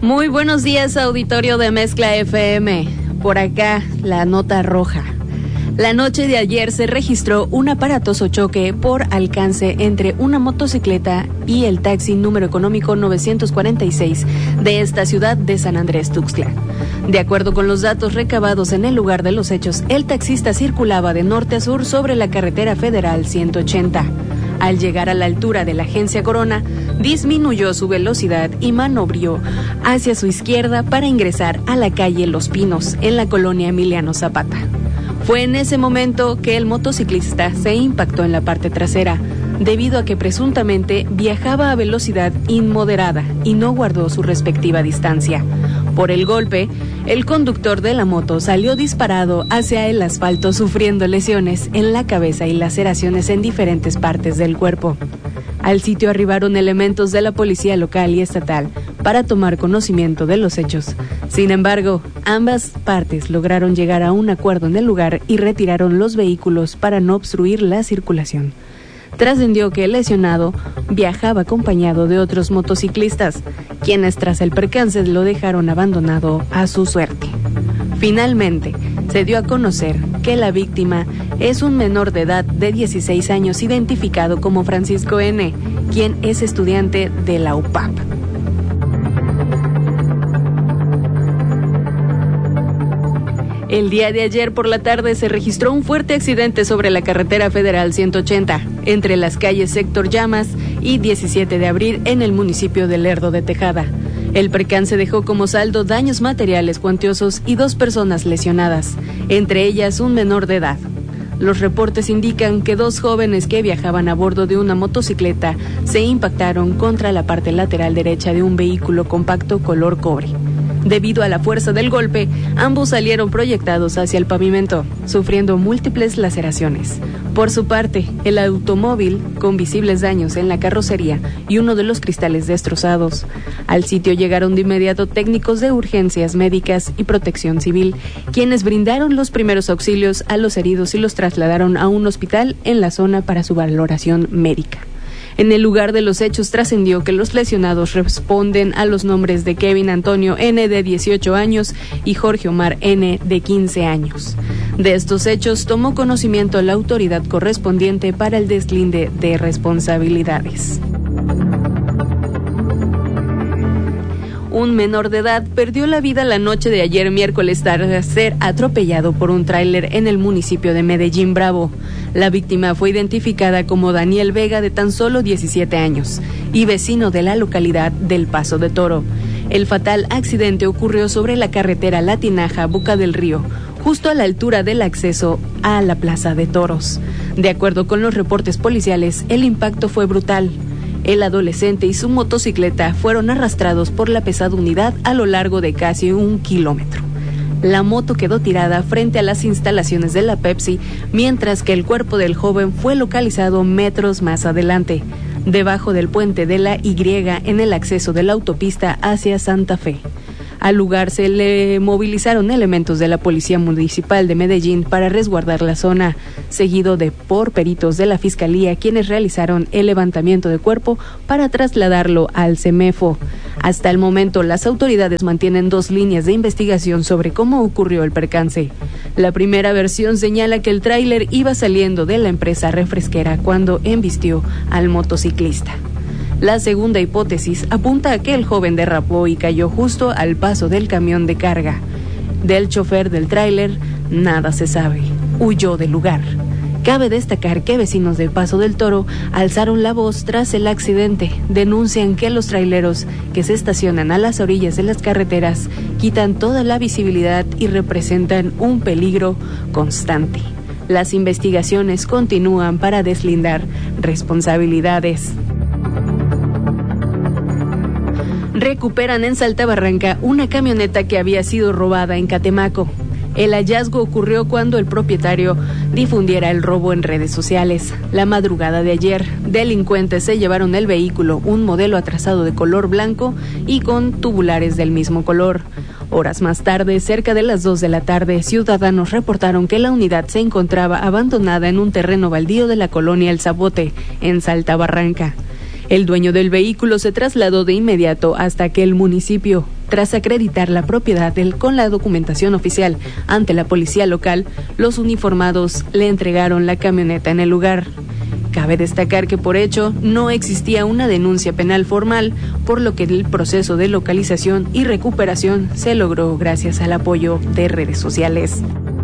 Muy buenos días, auditorio de Mezcla FM. Por acá, la nota roja. La noche de ayer se registró un aparatoso choque por alcance entre una motocicleta y el taxi número económico 946 de esta ciudad de San Andrés Tuxtla. De acuerdo con los datos recabados en el lugar de los hechos, el taxista circulaba de norte a sur sobre la carretera federal 180. Al llegar a la altura de la agencia Corona, disminuyó su velocidad y manobrió hacia su izquierda para ingresar a la calle Los Pinos, en la colonia Emiliano Zapata. Fue en ese momento que el motociclista se impactó en la parte trasera, debido a que presuntamente viajaba a velocidad inmoderada y no guardó su respectiva distancia. Por el golpe, el conductor de la moto salió disparado hacia el asfalto, sufriendo lesiones en la cabeza y laceraciones en diferentes partes del cuerpo. Al sitio arribaron elementos de la policía local y estatal para tomar conocimiento de los hechos. Sin embargo, ambas partes lograron llegar a un acuerdo en el lugar y retiraron los vehículos para no obstruir la circulación. Trascendió que el lesionado viajaba acompañado de otros motociclistas, quienes tras el percance lo dejaron abandonado a su suerte. Finalmente, se dio a conocer que la víctima es un menor de edad de 16 años identificado como Francisco N., quien es estudiante de la UPAP. El día de ayer por la tarde se registró un fuerte accidente sobre la carretera federal 180, entre las calles Sector Llamas y 17 de abril en el municipio de Lerdo de Tejada. El percance dejó como saldo daños materiales cuantiosos y 2 personas lesionadas, entre ellas un menor de edad. Los reportes indican que 2 jóvenes que viajaban a bordo de una motocicleta se impactaron contra la parte lateral derecha de un vehículo compacto color cobre. Debido a la fuerza del golpe, ambos salieron proyectados hacia el pavimento, sufriendo múltiples laceraciones. Por su parte, el automóvil, con visibles daños en la carrocería y uno de los cristales destrozados. Al sitio llegaron de inmediato técnicos de urgencias médicas y protección civil, quienes brindaron los primeros auxilios a los heridos y los trasladaron a un hospital en la zona para su valoración médica. En el lugar de los hechos trascendió que los lesionados responden a los nombres de Kevin Antonio N., de 18 años, y Jorge Omar N., de 15 años. De estos hechos tomó conocimiento la autoridad correspondiente para el deslinde de responsabilidades. Un menor de edad perdió la vida la noche de ayer miércoles tras ser atropellado por un tráiler en el municipio de Medellín Bravo. La víctima fue identificada como Daniel Vega, de tan solo 17 años, y vecino de la localidad del Paso de Toro. El fatal accidente ocurrió sobre la carretera La Tinaja, Boca del Río, justo a la altura del acceso a la Plaza de Toros. De acuerdo con los reportes policiales, el impacto fue brutal. El adolescente y su motocicleta fueron arrastrados por la pesada unidad a lo largo de casi 1 kilómetro. La moto quedó tirada frente a las instalaciones de la Pepsi, mientras que el cuerpo del joven fue localizado metros más adelante, debajo del puente de la Y en el acceso de la autopista hacia Santa Fe. Al lugar se le movilizaron elementos de la Policía Municipal de Medellín para resguardar la zona, seguido por peritos de la Fiscalía, quienes realizaron el levantamiento de cuerpo para trasladarlo al CEMEFO. Hasta el momento, las autoridades mantienen 2 líneas de investigación sobre cómo ocurrió el percance. La primera versión señala que el tráiler iba saliendo de la empresa refresquera cuando embistió al motociclista. La segunda hipótesis apunta a que el joven derrapó y cayó justo al paso del camión de carga. Del chofer del tráiler, nada se sabe. Huyó del lugar. Cabe destacar que vecinos del Paso del Toro alzaron la voz tras el accidente. Denuncian que los traileros que se estacionan a las orillas de las carreteras quitan toda la visibilidad y representan un peligro constante. Las investigaciones continúan para deslindar responsabilidades. Recuperan en Saltabarranca una camioneta que había sido robada en Catemaco. El hallazgo ocurrió cuando el propietario difundiera el robo en redes sociales. La madrugada de ayer, delincuentes se llevaron el vehículo, un modelo atrasado de color blanco y con tubulares del mismo color. Horas más tarde, cerca de las 2 de la tarde, ciudadanos reportaron que la unidad se encontraba abandonada en un terreno baldío de la colonia El Zapote, en Saltabarranca. El dueño del vehículo se trasladó de inmediato hasta aquel municipio. tras acreditar la propiedad con la documentación oficial ante la policía local, los uniformados le entregaron la camioneta en el lugar. Cabe destacar que por hecho no existía una denuncia penal formal, por lo que el proceso de localización y recuperación se logró gracias al apoyo de redes sociales.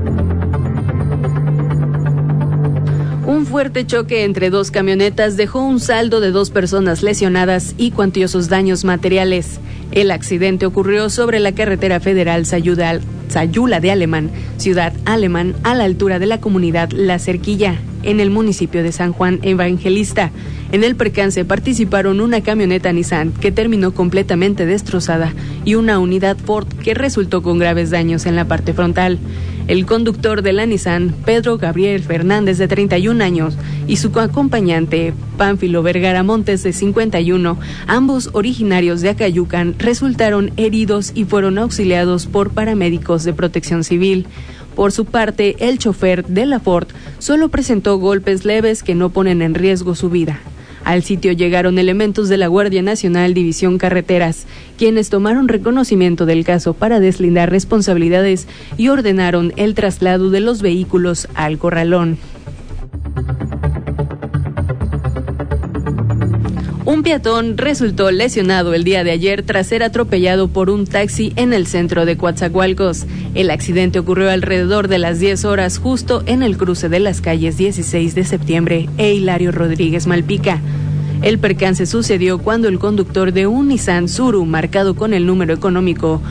Un fuerte choque entre dos camionetas dejó un saldo de 2 personas lesionadas y cuantiosos daños materiales. El accidente ocurrió sobre la carretera federal Sayula de Alemán, Ciudad Alemán, a la altura de la comunidad La Cerquilla, en el municipio de San Juan Evangelista. En el percance participaron una camioneta Nissan que terminó completamente destrozada y una unidad Ford que resultó con graves daños en la parte frontal. El conductor de la Nissan, Pedro Gabriel Fernández, de 31 años, y su acompañante, Pánfilo Vergara Montes, de 51, ambos originarios de Acayucan, resultaron heridos y fueron auxiliados por paramédicos de Protección Civil. Por su parte, el chofer de la Ford solo presentó golpes leves que no ponen en riesgo su vida. Al sitio llegaron elementos de la Guardia Nacional División Carreteras, quienes tomaron reconocimiento del caso para deslindar responsabilidades y ordenaron el traslado de los vehículos al corralón. Un peatón resultó lesionado el día de ayer tras ser atropellado por un taxi en el centro de Coatzacoalcos. El accidente ocurrió alrededor de las 10 horas justo en el cruce de las calles 16 de septiembre e Hilario Rodríguez Malpica. El percance sucedió cuando el conductor de un Nissan Tsuru marcado con el número económico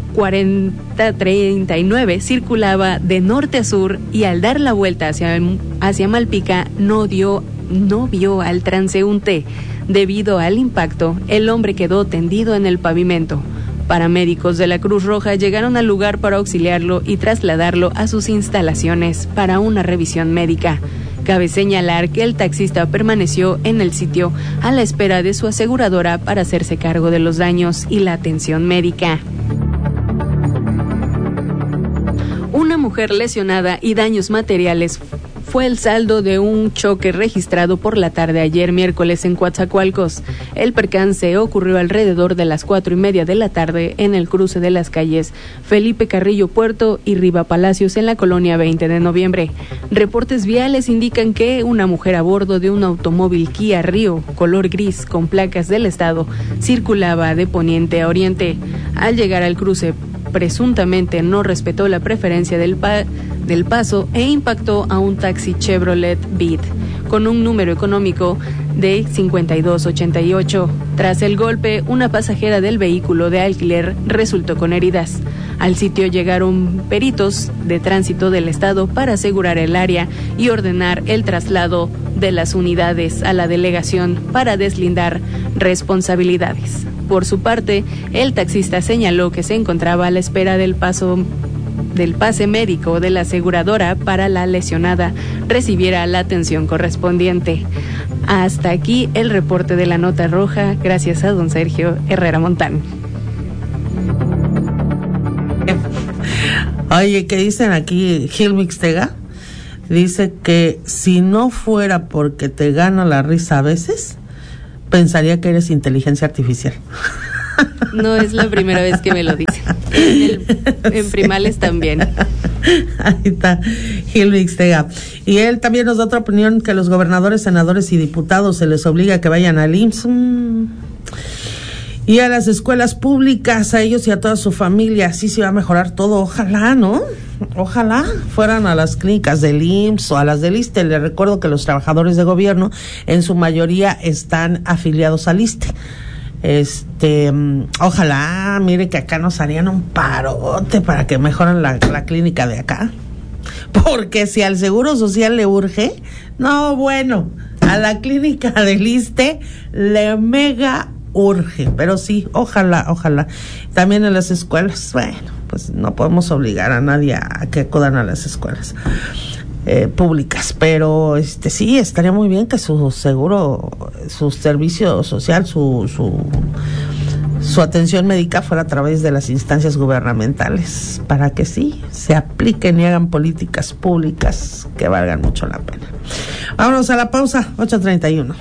4039 circulaba de norte a sur y al dar la vuelta hacia Malpica no vio al transeúnte. Debido al impacto, el hombre quedó tendido en el pavimento. Paramédicos de la Cruz Roja llegaron al lugar para auxiliarlo y trasladarlo a sus instalaciones para una revisión médica. Cabe señalar que el taxista permaneció en el sitio a la espera de su aseguradora para hacerse cargo de los daños y la atención médica. Una mujer lesionada y daños materiales fue el saldo de un choque registrado por la tarde ayer miércoles en Coatzacoalcos. El percance ocurrió alrededor de las 4:30 de la tarde en el cruce de las calles Felipe Carrillo Puerto y Riva Palacios en la colonia 20 de noviembre. Reportes viales indican que una mujer a bordo de un automóvil Kia Rio color gris con placas del estado circulaba de poniente a oriente. Al llegar al cruce, presuntamente no respetó la preferencia del paso e impactó a un taxi Chevrolet Beat con un número económico de 5288. Tras el golpe, una pasajera del vehículo de alquiler resultó con heridas. Al sitio llegaron peritos de tránsito del estado para asegurar el área y ordenar el traslado de las unidades a la delegación para deslindar responsabilidades. Por su parte, el taxista señaló que se encontraba a la espera del pase médico de la aseguradora para la lesionada recibiera la atención correspondiente. Hasta aquí el reporte de la Nota Roja, gracias a don Sergio Herrera Montán. Oye, ¿qué dicen aquí? Gil Mixtega dice que si no fuera porque te gana la risa a veces, pensaría que eres inteligencia artificial. No es la primera vez que me lo dicen. En primales también. Ahí está Gil Mixtega. Y él también nos da otra opinión, que los gobernadores, senadores y diputados se les obliga a que vayan al IMSS y a las escuelas públicas, a ellos y a toda su familia. Así se va a mejorar todo. Ojalá, ¿no? Ojalá fueran a las clínicas del IMSS o a las del ISSSTE. Les recuerdo que los trabajadores de gobierno en su mayoría están afiliados al ISSSTE. Ojalá, mire que acá nos harían un parote para que mejoren la clínica de acá. Porque si al Seguro Social le urge, no, bueno, a la clínica del ISSSTE le mega urge. Pero sí, ojalá. También en las escuelas, bueno, pues no podemos obligar a nadie a que acudan a las escuelas públicas, pero sí, estaría muy bien que su seguro, su servicio social, su atención médica fuera a través de las instancias gubernamentales, para que sí se apliquen y hagan políticas públicas que valgan mucho la pena. Vámonos a la pausa, 8:31.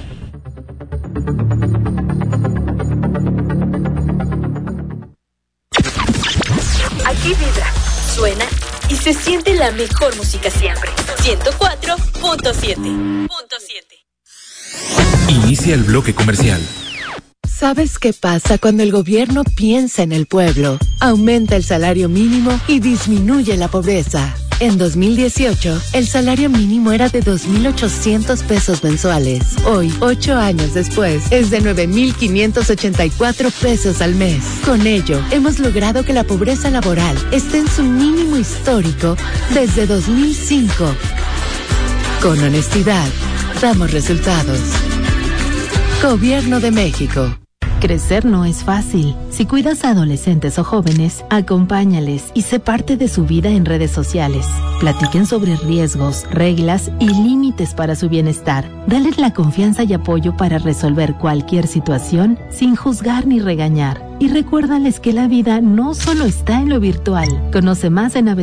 y vibra, suena y se siente la mejor música siempre. 104.7. Inicia el bloque comercial. ¿Sabes qué pasa cuando el gobierno piensa en el pueblo? Aumenta el salario mínimo y disminuye la pobreza. En 2018, el salario mínimo era de 2,800 pesos mensuales. Hoy, 8 años después, es de 9,584 pesos al mes. Con ello, hemos logrado que la pobreza laboral esté en su mínimo histórico desde 2005. Con honestidad, damos resultados. Gobierno de México. Crecer no es fácil. Si cuidas a adolescentes o jóvenes, acompáñales y sé parte de su vida en redes sociales. Platiquen sobre riesgos, reglas y límites para su bienestar. Dales la confianza y apoyo para resolver cualquier situación sin juzgar ni regañar. Y recuérdales que la vida no solo está en lo virtual. Conoce más en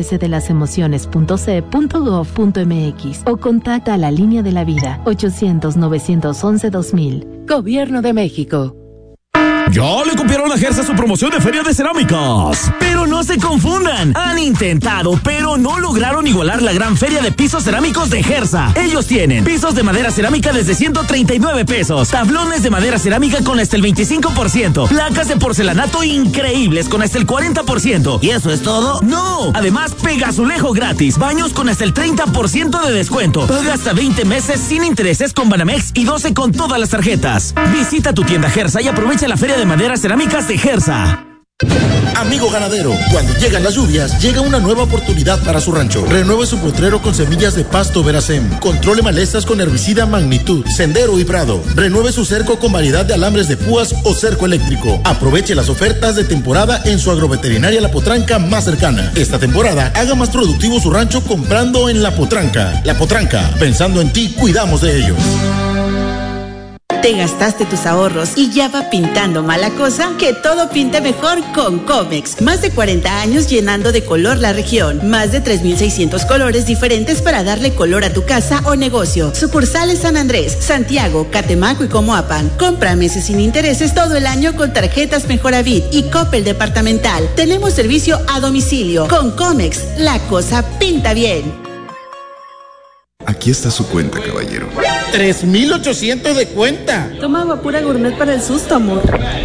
abcdelasemociones.ce.gov.mx o contacta a la Línea de la Vida 800-911-2000. Gobierno de México. Ya le copiaron a Gersa su promoción de Feria de Cerámicas. Pero no se confundan. Han intentado, pero no lograron igualar la gran feria de pisos cerámicos de Gersa. Ellos tienen pisos de madera cerámica desde 139 pesos, tablones de madera cerámica con hasta el 25%, placas de porcelanato increíbles con hasta el 40%. ¿Y eso es todo? ¡No! Además, pega azulejo gratis, baños con hasta el 30% de descuento. Paga hasta 20 meses sin intereses con Banamex y 12 con todas las tarjetas. Visita tu tienda Gersa y aprovecha la feria de maderas cerámicas de Gersa. Amigo ganadero, cuando llegan las lluvias, llega una nueva oportunidad para su rancho. Renueve su potrero con semillas de pasto Veracem. Controle malezas con herbicida Magnitud, Sendero y Prado. Renueve su cerco con variedad de alambres de púas o cerco eléctrico. Aproveche las ofertas de temporada en su agroveterinaria La Potranca más cercana. Esta temporada, haga más productivo su rancho comprando en La Potranca. La Potranca, pensando en ti, cuidamos de ellos. ¿Te gastaste tus ahorros y ya va pintando mala cosa? Que todo pinte mejor con Comex. Más de 40 años llenando de color la región. Más de 3,600 colores diferentes para darle color a tu casa o negocio. Sucursales San Andrés, Santiago, Catemaco y Comoapan. Compra meses sin intereses todo el año con tarjetas Mejoravit y Coppel Departamental. Tenemos servicio a domicilio. Con Comex, la cosa pinta bien. Aquí está su cuenta, caballero. 3,800 de cuenta. Toma agua pura gourmet para el susto, amor.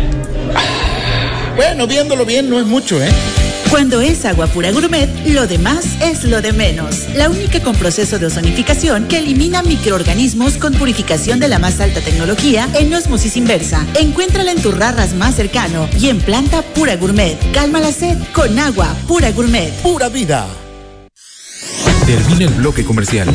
Bueno, viéndolo bien, no es mucho, ¿eh? Cuando es agua pura gourmet, lo demás es lo de menos. La única con proceso de ozonificación que elimina microorganismos con purificación de la más alta tecnología en ósmosis inversa. Encuéntrala en tu Rarras más cercano y en planta pura gourmet. Calma la sed con agua pura gourmet. Pura vida. Termina el bloque comercial.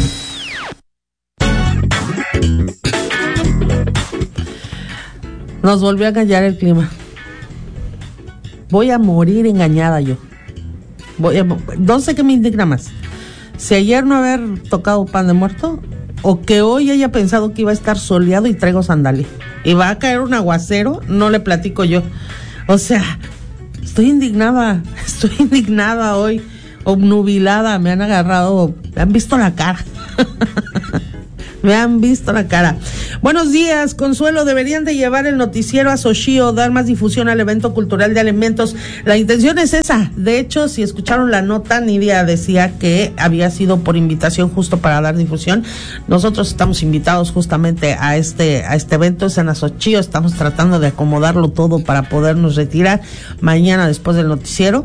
Nos volvió a engañar el clima. Voy a morir engañada yo. No sé qué me indigna más. Si ayer no haber tocado pan de muerto, o que hoy haya pensado que iba a estar soleado y traigo sandalia. Y va a caer un aguacero, no le platico yo. O sea, estoy indignada hoy, obnubilada, me han agarrado, me han visto la cara. Me han visto la cara. Buenos días, Consuelo. Deberían de llevar el noticiero a Xochitl, dar más difusión al evento cultural de alimentos. La intención es esa. De hecho, si escucharon la nota, Nidia decía que había sido por invitación justo para dar difusión. Nosotros estamos invitados justamente a este evento, es en Xochitl. Estamos tratando de acomodarlo todo para podernos retirar mañana después del noticiero.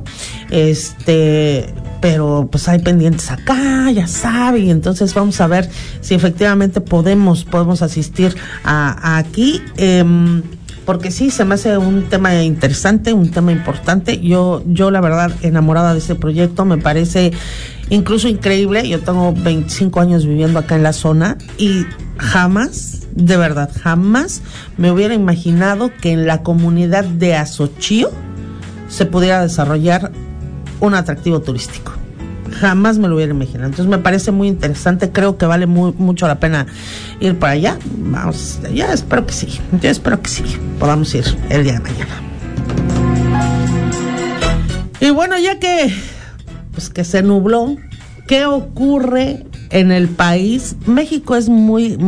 Pero pues hay pendientes acá, ya sabe, y entonces vamos a ver si efectivamente podemos asistir a aquí, porque sí, se me hace un tema interesante, un tema importante. Yo la verdad, enamorada de este proyecto, me parece incluso increíble. Yo tengo 25 años viviendo acá en la zona y jamás, de verdad, jamás me hubiera imaginado que en la comunidad de Xochitl se pudiera desarrollar un atractivo turístico. Jamás me lo hubiera imaginado. Entonces me parece muy interesante. Creo que vale mucho la pena ir para allá. Vamos, ya espero que sí. Yo espero que sí podamos ir el día de mañana. Y bueno, ya que se nubló, ¿qué ocurre en el país? México es muy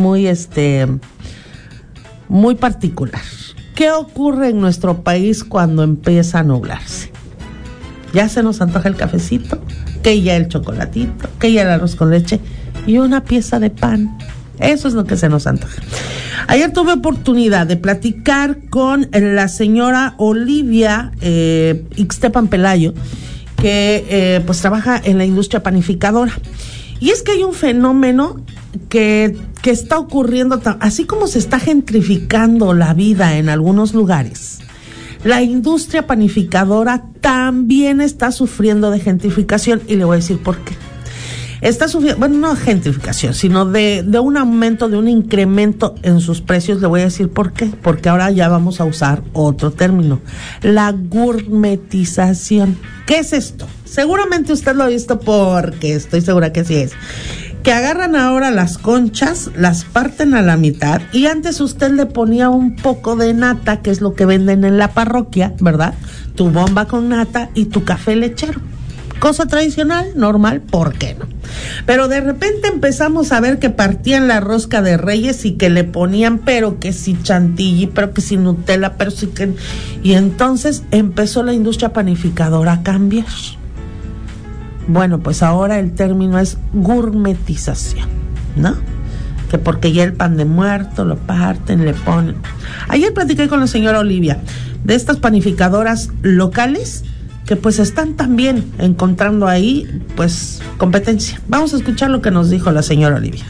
particular. ¿Qué ocurre en nuestro país cuando empieza a nublarse? Ya se nos antoja el cafecito, que ya el chocolatito, que ya el arroz con leche y una pieza de pan. Eso es lo que se nos antoja. Ayer tuve oportunidad de platicar con la señora Olivia Ixtepan Pelayo, que pues trabaja en la industria panificadora. Y es que hay un fenómeno que está ocurriendo, así como se está gentrificando la vida en algunos lugares, la industria panificadora también está sufriendo de gentrificación, y le voy a decir por qué. Está sufriendo, bueno, no gentrificación, sino de un aumento, de un incremento en sus precios. Le voy a decir por qué. Porque ahora ya vamos a usar otro término: la gourmetización. ¿Qué es esto? Seguramente usted lo ha visto, porque estoy segura que sí es. Que agarran ahora las conchas, las parten a la mitad, y antes usted le ponía un poco de nata, que es lo que venden en la parroquia, ¿verdad? Tu bomba con nata y tu café lechero. Cosa tradicional, normal, ¿por qué no? Pero de repente empezamos a ver que partían la rosca de Reyes y que le ponían, pero que si chantilly, pero que si Nutella, pero sí que... Y entonces empezó la industria panificadora a cambiar. Bueno, pues ahora el término es gourmetización, ¿no? Que porque ya el pan de muerto lo parten, le ponen. Ayer platiqué con la señora Olivia de estas panificadoras locales que pues están también encontrando ahí pues competencia. Vamos a escuchar lo que nos dijo la señora Olivia.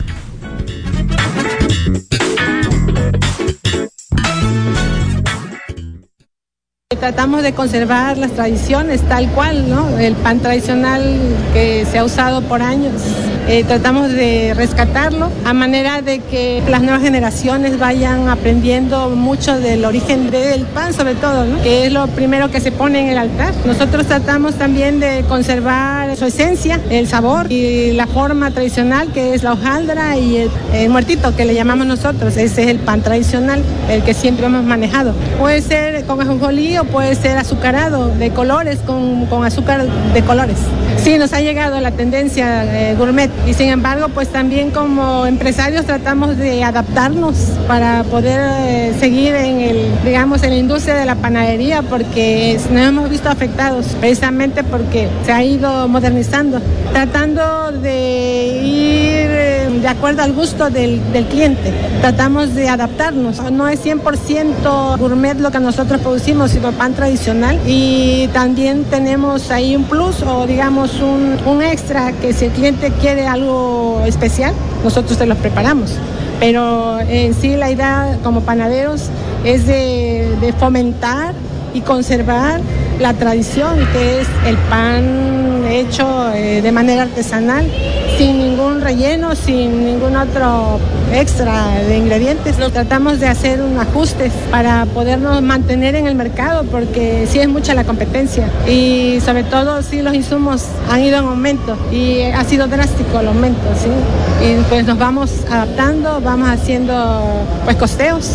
Tratamos de conservar las tradiciones tal cual, ¿no? El pan tradicional que se ha usado por años. Tratamos de rescatarlo a manera de que las nuevas generaciones vayan aprendiendo mucho del origen del pan, sobre todo, ¿no? Que es lo primero que se pone en el altar. Nosotros tratamos también de conservar su esencia, el sabor y la forma tradicional, que es la hojaldra y el muertito, que le llamamos nosotros. Ese es el pan tradicional, el que siempre hemos manejado. Puede ser con ajonjolí o puede ser azucarado, de colores, con azúcar de colores. Sí, nos ha llegado la tendencia gourmet, y sin embargo, pues también como empresarios tratamos de adaptarnos para poder seguir en la industria de la panadería, porque nos hemos visto afectados precisamente porque se ha ido modernizando, tratando de ir de acuerdo al gusto del cliente. Tratamos de adaptarnos. No es 100% gourmet lo que nosotros producimos, sino pan tradicional, y también tenemos ahí un plus, o digamos un extra, que si el cliente quiere algo especial, nosotros te lo preparamos. Pero en sí la idea como panaderos es de fomentar y conservar la tradición, que es el pan hecho de manera artesanal, sin ningún relleno, sin ningún otro extra de ingredientes. Tratamos de hacer un ajustes para podernos mantener en el mercado, porque sí es mucha la competencia, y sobre todo sí los insumos han ido en aumento y ha sido drástico el aumento, ¿sí? Y pues nos vamos adaptando, vamos haciendo pues costeos.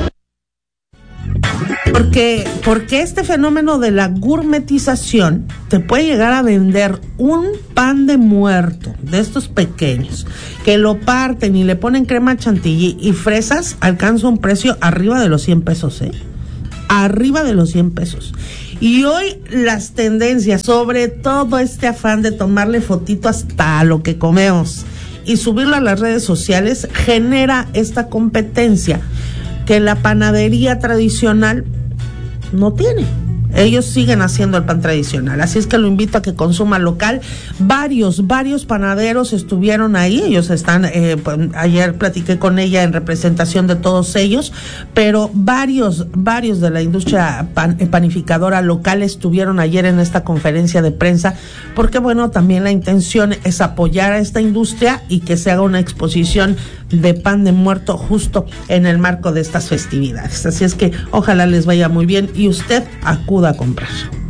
Porque este fenómeno de la gourmetización te puede llegar a vender un pan de muerto de estos pequeños, que lo parten y le ponen crema chantilly y fresas, alcanza un precio arriba de los 100 pesos, arriba de los 100 pesos. Y hoy las tendencias, sobre todo este afán de tomarle fotito hasta lo que comemos y subirlo a las redes sociales, genera esta competencia que la panadería tradicional no tiene. Ellos siguen haciendo el pan tradicional, así es que lo invito a que consuma local. Varios panaderos estuvieron ahí, ellos están, ayer platiqué con ella en representación de todos ellos, pero varios de la industria panificadora local estuvieron ayer en esta conferencia de prensa, porque bueno, también la intención es apoyar a esta industria y que se haga una exposición de pan de muerto justo en el marco de estas festividades. Así es que ojalá les vaya muy bien y usted acuda a comprar.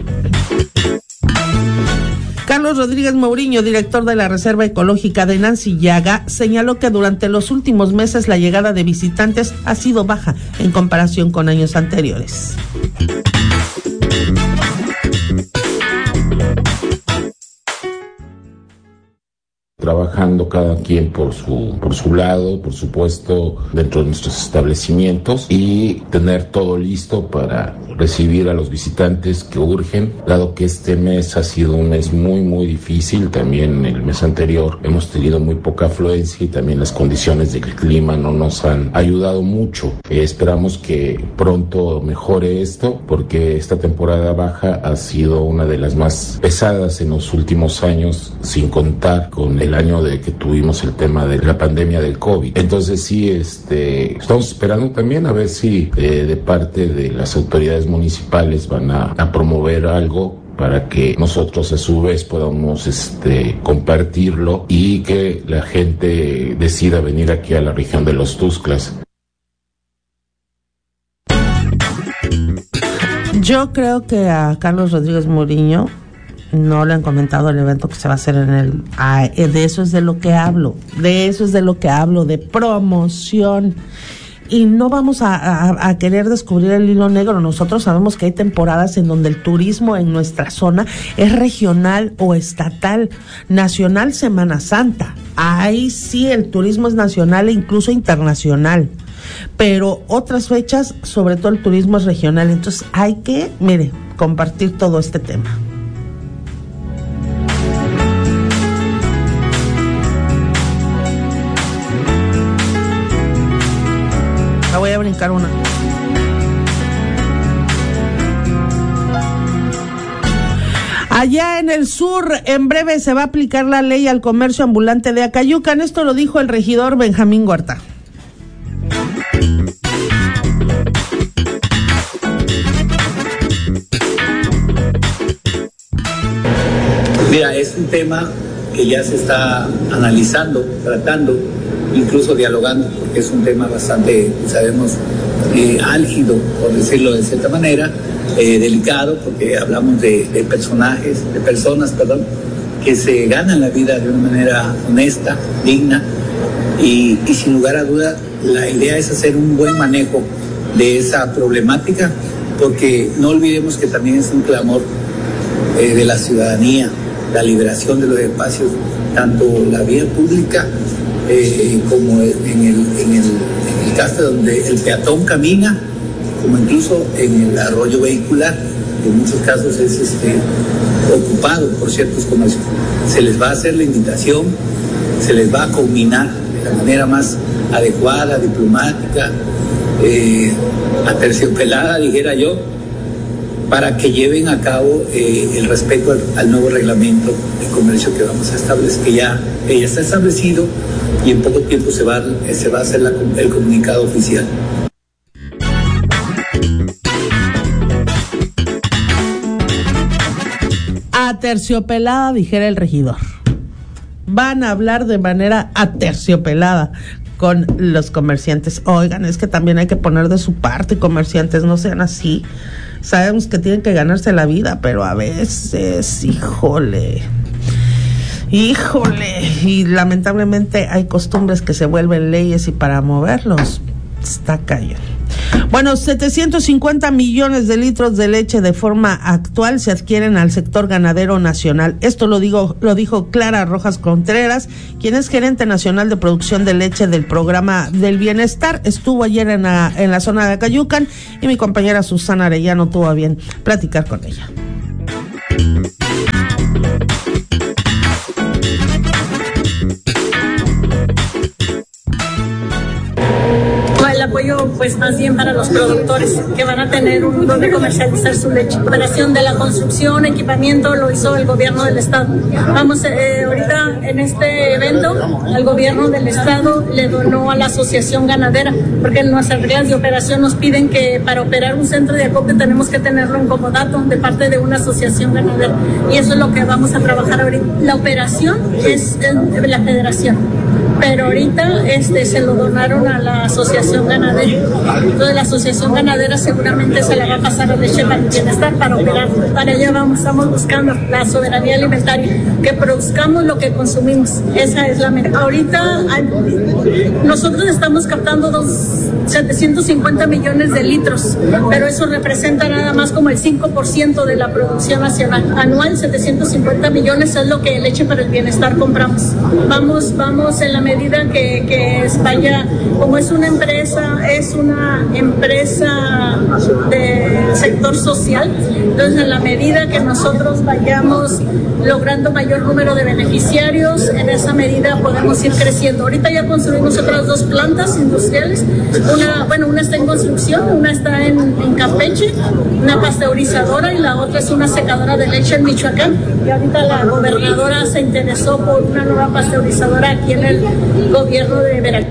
Carlos Rodríguez Mourinho, director de la Reserva Ecológica de Nancillaga, señaló que durante los últimos meses la llegada de visitantes ha sido baja en comparación con años anteriores. Trabaja trabajando cada quien por su lado, por supuesto, dentro de nuestros establecimientos, y tener todo listo para recibir a los visitantes que urgen, dado que este mes ha sido un mes muy, muy difícil. También el mes anterior hemos tenido muy poca afluencia y también las condiciones del clima no nos han ayudado mucho. Esperamos que pronto mejore esto, porque esta temporada baja ha sido una de las más pesadas en los últimos años, sin contar con el año de que tuvimos el tema de la pandemia del COVID. Entonces sí, estamos esperando también a ver si de parte de las autoridades municipales van a promover algo para que nosotros a su vez podamos compartirlo y que la gente decida venir aquí a la región de los Tuxtlas. Yo creo que a Carlos Rodríguez Muriño no le han comentado el evento que se va a hacer de eso es de lo que hablo, de promoción. Y no vamos a querer descubrir el hilo negro. Nosotros sabemos que hay temporadas en donde el turismo en nuestra zona es regional o estatal. Nacional, Semana Santa. Ahí sí el turismo es nacional e incluso internacional. Pero otras fechas, sobre todo el turismo es regional. Entonces hay que, compartir todo este tema. Voy a brincar una. Allá en el sur, en breve se va a aplicar la ley al comercio ambulante de Acayucan. Esto lo dijo el regidor Benjamín Huerta. Mira, es un tema que ya se está analizando, tratando, incluso dialogando, porque es un tema bastante, sabemos, álgido, por decirlo de cierta manera, delicado, porque hablamos de personas, que se ganan la vida de una manera honesta, digna, y sin lugar a duda la idea es hacer un buen manejo de esa problemática, porque no olvidemos que también es un clamor de la ciudadanía, la liberación de los espacios, tanto la vía pública como en el caso donde el peatón camina, como incluso en el arroyo vehicular, que en muchos casos es ocupado por ciertos comercios. Se les va a hacer la invitación, se les va a combinar de la manera más adecuada, diplomática, aterciopelada, dijera yo, para que lleven a cabo el respeto al nuevo reglamento de comercio que vamos a establecer, que ya está establecido, y en poco tiempo se va a hacer el comunicado oficial. Aterciopelada, dijera el regidor. Van a hablar de manera aterciopelada con los comerciantes. Oigan, es que también hay que poner de su parte, comerciantes, no sean así. Sabemos que tienen que ganarse la vida, pero a veces, híjole, y lamentablemente hay costumbres que se vuelven leyes y para moverlos está cayendo. Bueno, 750 millones de litros de leche de forma actual se adquieren al sector ganadero nacional. Esto lo dijo Clara Rojas Contreras, quien es gerente nacional de producción de leche del programa del bienestar. Estuvo ayer en la zona de Acayucan y mi compañera Susana Arellano tuvo a bien platicar con ella. El apoyo pues más bien para los productores que van a tener donde comercializar su leche. La operación de la construcción, equipamiento lo hizo el gobierno del estado. Vamos, ahorita en este evento el gobierno del estado le donó a la asociación ganadera, porque en nuestras reglas de operación nos piden que para operar un centro de acopio tenemos que tenerlo en comodato de parte de una asociación ganadera, y eso es lo que vamos a trabajar ahorita. La operación es de la federación, pero ahorita se lo donaron a la Asociación Ganadera. Entonces la Asociación Ganadera seguramente se la va a pasar a Leche para el Bienestar para operar. Para allá estamos buscando la soberanía alimentaria, que produzcamos lo que consumimos. Esa es la meta. Ahorita nosotros estamos captando 750 millones de litros, pero eso representa nada más como el 5% de la producción nacional. Anual, 750 millones es lo que Leche para el Bienestar compramos. Vamos en la medida que vaya, como es una empresa del sector social, entonces en la medida que nosotros vayamos logrando mayor número de beneficiarios, en esa medida podemos ir creciendo. Ahorita ya construimos otras 2 plantas industriales, una está en construcción, una está en Campeche, una pasteurizadora, y la otra es una secadora de leche en Michoacán, y ahorita la gobernadora se interesó por una nueva pasteurizadora aquí en el gobierno de Veracruz.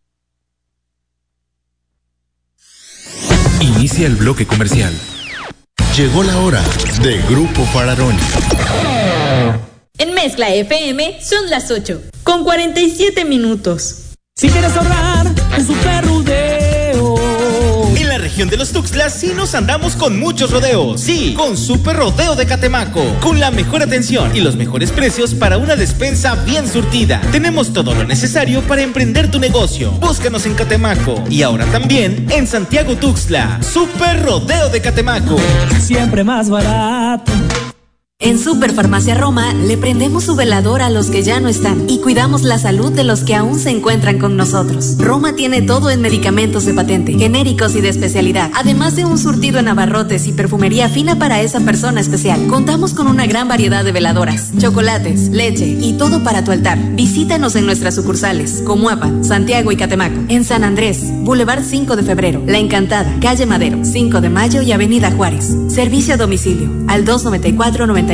Inicia el bloque comercial. Llegó la hora de Grupo Fararoni. En Mezcla FM son las 8, con 47 minutos. Si quieres ahorrar en Super Rodeo. En la región de los Tuxtlas sí nos andamos con muchos rodeos. Sí, con Super Rodeo de Catemaco. Con la mejor atención y los mejores precios para una despensa bien surtida. Tenemos todo lo necesario para emprender tu negocio. Búscanos en Catemaco. Y ahora también en Santiago Tuxtla. Super Rodeo de Catemaco. Siempre más barato. En Superfarmacia Roma le prendemos su velador a los que ya no están y cuidamos la salud de los que aún se encuentran con nosotros. Roma tiene todo en medicamentos de patente, genéricos y de especialidad, además de un surtido en abarrotes y perfumería fina para esa persona especial. Contamos con una gran variedad de veladoras, chocolates, leche y todo para tu altar. Visítanos en nuestras sucursales, Comuapan, Santiago y Catemaco. En San Andrés, Boulevard 5 de Febrero, La Encantada, Calle Madero, 5 de Mayo y Avenida Juárez. Servicio a domicilio al 294-94-21190.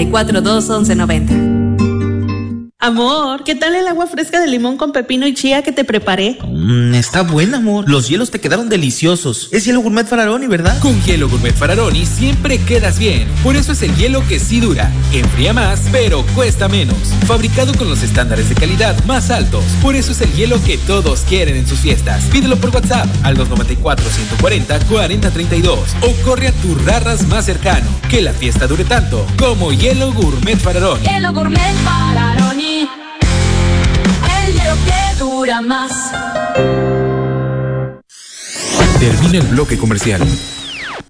Amor, ¿qué tal el agua fresca de limón con pepino y chía que te preparé? Está buena, amor. Los hielos te quedaron deliciosos. Es hielo gourmet Fararoni, ¿verdad? Con hielo gourmet Fararoni siempre quedas bien. Por eso es el hielo que sí dura, enfría más, pero cuesta menos. Fabricado con los estándares de calidad más altos. Por eso es el hielo que todos quieren en sus fiestas. Pídelo por WhatsApp al 294-140-4032 o corre a tu Rarras más cercano. Que la fiesta dure tanto como hielo gourmet Fararoni. Hielo gourmet Fararoni. El hielo que dura más. Termina el bloque comercial.